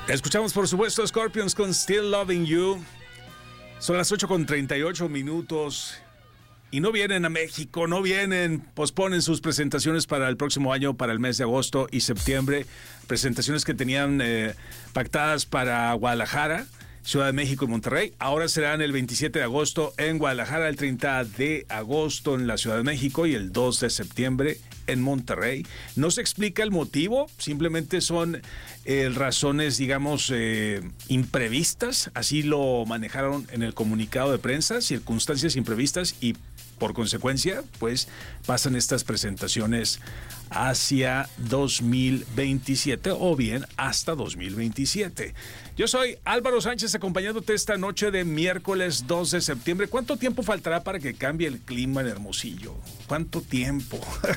Escuchamos, por supuesto, Scorpions con Still Loving You. Son las 8:38 y no vienen a México, no vienen. Posponen sus presentaciones para el próximo año, para el mes de agosto y septiembre. Presentaciones que tenían pactadas para Guadalajara, Ciudad de México y Monterrey. Ahora serán el 27 de agosto en Guadalajara, el 30 de agosto en la Ciudad de México y el 2 de septiembre en Monterrey. No se explica el motivo, simplemente son razones, digamos, imprevistas. Así lo manejaron en el comunicado de prensa, circunstancias imprevistas, y por consecuencia, pues pasan estas presentaciones hacia 2027 o bien hasta 2027. Yo soy Álvaro Sánchez, acompañándote esta noche de miércoles 2 de septiembre. ¿Cuánto tiempo faltará para que cambie el clima en Hermosillo? ¿Cuánto tiempo?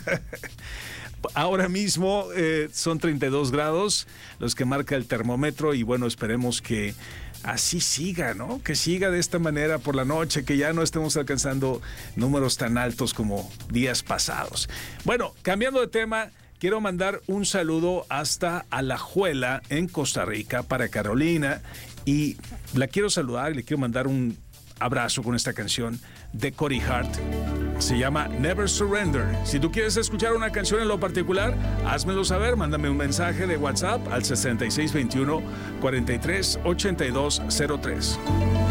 Ahora mismo son 32 grados los que marca el termómetro y bueno, esperemos que así siga, ¿no? Que siga de esta manera por la noche, que ya no estemos alcanzando números tan altos como días pasados. Bueno, cambiando de tema, quiero mandar un saludo hasta Alajuela, en Costa Rica, para Carolina, y la quiero saludar y le quiero mandar un abrazo con esta canción de Cory Hart. Se llama Never Surrender. Si tú quieres escuchar una canción en lo particular, házmelo saber, mándame un mensaje de WhatsApp al 6621 438203.